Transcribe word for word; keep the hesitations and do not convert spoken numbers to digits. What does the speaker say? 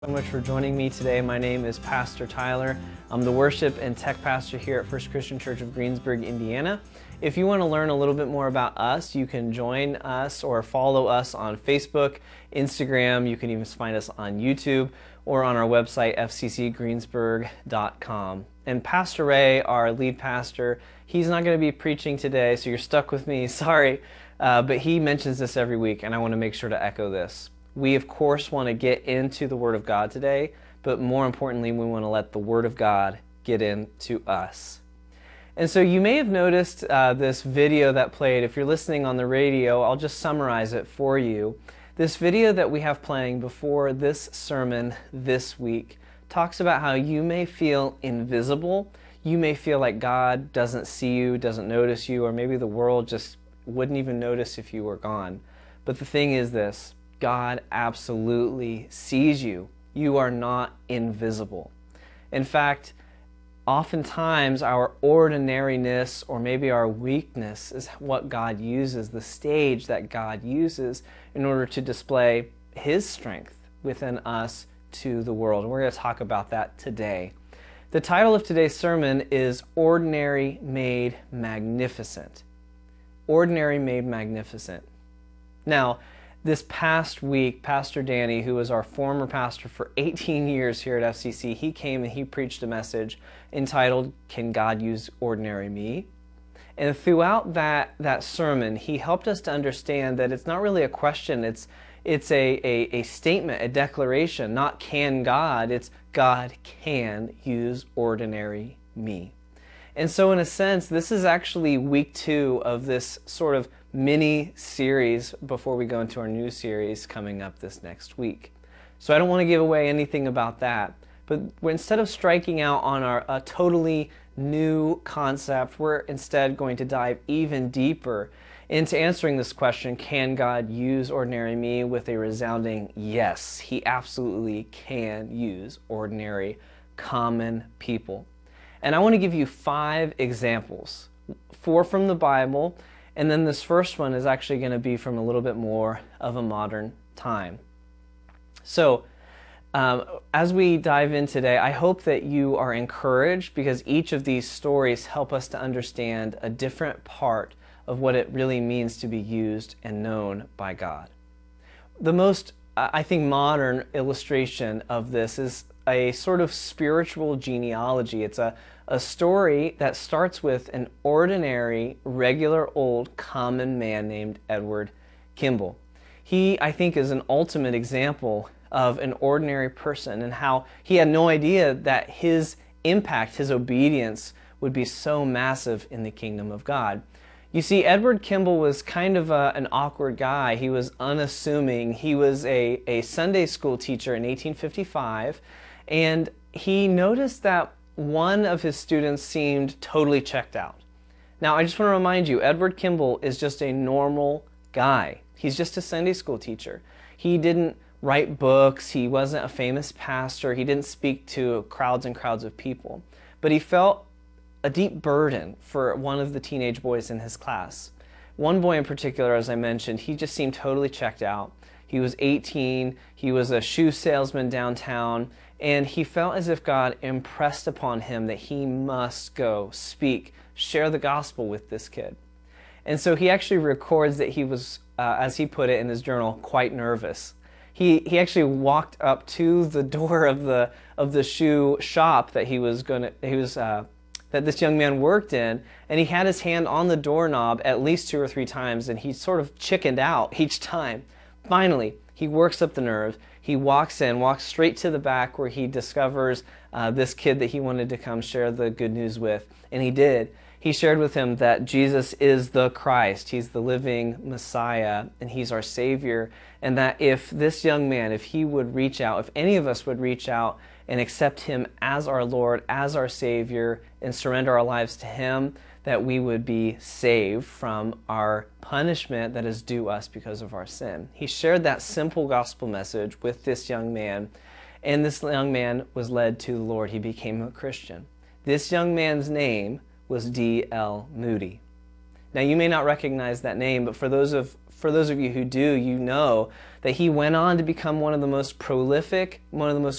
So much for joining me today. My name is Pastor Tyler. I'm the worship and tech pastor here at First Christian Church of Greensburg, Indiana. If you want to learn a little bit more about us, you can join us or follow us on Facebook, Instagram. You can even find us on YouTube or on our website, f c c greensburg dot com. And Pastor Ray, our lead pastor, he's not going to be preaching today, so you're stuck with me. Sorry. Uh, but he mentions this every week, and I want to make sure to echo this. We, of course, want to get into the Word of God today, but more importantly, we want to let the Word of God get into us. And so you may have noticed uh, this video that played. If you're listening on the radio, I'll just summarize it for you. This video that we have playing before this sermon this week talks about how you may feel invisible. You may feel like God doesn't see you, doesn't notice you, or maybe the world just wouldn't even notice if you were gone. But the thing is this: God absolutely sees you. You are not invisible. In fact, oftentimes our ordinariness or maybe our weakness is what God uses, the stage that God uses in order to display His strength within us to the world. And we're going to talk about that today. The title of today's sermon is Ordinary Made Magnificent. Ordinary Made Magnificent. Now, this past week, Pastor Danny, who was our former pastor for eighteen years here at F C C, he came and he preached a message entitled, Can God Use Ordinary Me? And throughout that, that sermon, he helped us to understand that it's not really a question, it's, it's a, a, a statement, a declaration, not can God, it's God can use ordinary me. And so in a sense, this is actually week two of this sort of mini series before we go into our new series coming up this next week. So I don't want to give away anything about that, but we're, instead of striking out on our a totally new concept, we're instead going to dive even deeper into answering this question, can God use ordinary me, with a resounding yes. He absolutely can use ordinary, common people. And I want to give you five examples, four from the Bible, and then this first one is actually going to be from a little bit more of a modern time. So, um, as we dive in today, I hope that you are encouraged, because each of these stories help us to understand a different part of what it really means to be used and known by God. The most, I think, modern illustration of this is a sort of spiritual genealogy. It's a, a story that starts with an ordinary, regular, old, common man named Edward Kimball. He, I think, is an ultimate example of an ordinary person and how he had no idea that his impact, his obedience, would be so massive in the kingdom of God. You see, Edward Kimball was kind of a, an awkward guy. He was unassuming. He was a, a Sunday school teacher in eighteen fifty-five, and he noticed that one of his students seemed totally checked out. Now, I just want to remind you, Edward Kimball is just a normal guy. He's just a Sunday school teacher. He didn't write books. He wasn't a famous pastor. He didn't speak to crowds and crowds of people. But he felt a deep burden for one of the teenage boys in his class. One boy in particular, as I mentioned, he just seemed totally checked out. He was eighteen. He was a shoe salesman downtown. And he felt as if God impressed upon him that he must go speak, share the gospel with this kid. And so he actually records that he was, uh, as he put it in his journal, quite nervous. He he actually walked up to the door of the of the shoe shop that he was going to he was uh, that this young man worked in, and he had his hand on the doorknob at least two or three times, and he sort of chickened out each time. Finally, he works up the nerve. He walks in, walks straight to the back where he discovers uh, this kid that he wanted to come share the good news with. And he did. He shared with him that Jesus is the Christ. He's the living Messiah, and He's our Savior. And that if this young man, if he would reach out, if any of us would reach out and accept Him as our Lord, as our Savior, and surrender our lives to Him, that we would be saved from our punishment that is due us because of our sin. He shared that simple gospel message with this young man, and this young man was led to the Lord. He became a Christian. This young man's name was D L Moody. Now, you may not recognize that name, but for those of for those of you who do, you know that he went on to become one of the most prolific, one of the most